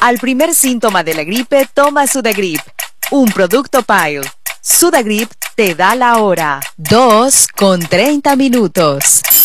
Al primer síntoma de la gripe, toma Sudagrip, un producto Pile. Sudagrip te da la hora. 2:30.